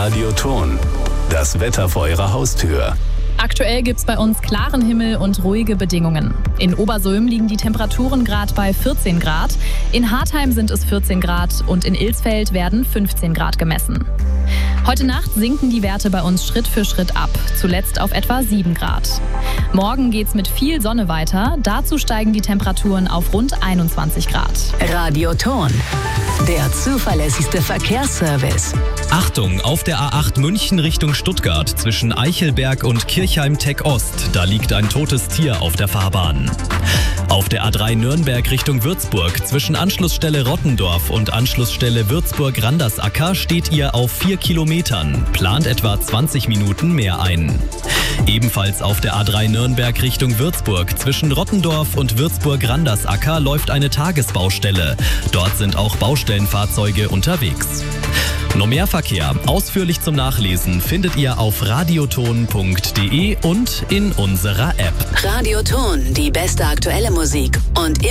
Radioton. Das Wetter vor Ihrer Haustür. Aktuell gibt's bei uns klaren Himmel und ruhige Bedingungen. In Obersulm liegen die Temperaturen gerade bei 14 Grad, in Hartheim sind es 14 Grad und in Ilsfeld werden 15 Grad gemessen. Heute Nacht sinken die Werte bei uns Schritt für Schritt ab, zuletzt auf etwa 7 Grad. Morgen geht's mit viel Sonne weiter, dazu steigen die Temperaturen auf rund 21 Grad. Radioton, der zuverlässigste Verkehrsservice. Achtung, auf der A8 München Richtung Stuttgart zwischen Eichelberg und Kirchheim-Tech Ost, da liegt ein totes Tier auf der Fahrbahn. Auf der A3 Nürnberg Richtung Würzburg zwischen Anschlussstelle Rottendorf und Anschlussstelle Würzburg-Randersacker steht ihr auf 4 Kilometern, plant etwa 20 Minuten mehr ein. Ebenfalls auf der A3 Nürnberg Richtung Würzburg zwischen Rottendorf und Würzburg-Randersacker läuft eine Tagesbaustelle. Dort sind auch Baustellenfahrzeuge unterwegs. Noch mehr Verkehr, ausführlich zum Nachlesen, findet ihr auf radioton.de und in unserer App. Radioton, die beste aktuelle Musik und